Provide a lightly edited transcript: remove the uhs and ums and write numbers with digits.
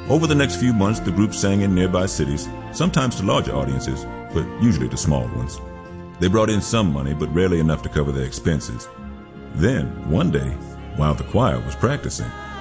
Over the next few months, the group sang in nearby cities, sometimes to larger audiences, but usually to small ones. They brought in some money, but rarely enough to cover their expenses. Then, one day, while the choir was practicing,